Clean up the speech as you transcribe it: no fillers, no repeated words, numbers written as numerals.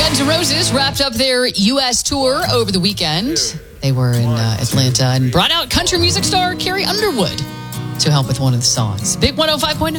Guns N' Roses wrapped up their U.S. tour over the weekend. They were in Atlanta and brought out country music star Carrie Underwood to help with one of the songs. Big 105.9.